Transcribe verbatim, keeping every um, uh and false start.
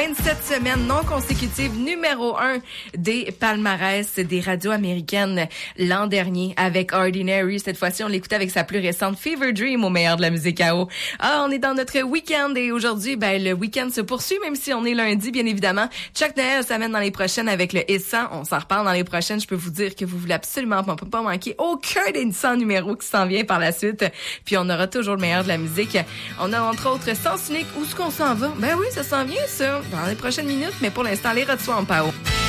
vingt-sept semaines non consécutives, numéro un des palmarès des radios américaines l'an dernier avec Ordinary. Cette fois-ci, on l'écoutait avec sa plus récente Fever Dream au meilleur de la musique A O. Ah, on est dans notre week-end et aujourd'hui, ben, le week-end se poursuit, même si on est lundi, bien évidemment. Chuck Noël s'amène dans les prochaines avec le Hit cent. On s'en reparle dans les prochaines. Je peux vous dire que vous voulez absolument pas, pas manquer aucun des cent numéros qui s'en vient par la suite. Puis on aura toujours le meilleur de la musique. On a entre autres Sens Unique. Où est-ce qu'on s'en va? Ben oui, ça s'en vient, ça, dans les prochaines minutes, mais pour l'instant, les Rod Swamp A O.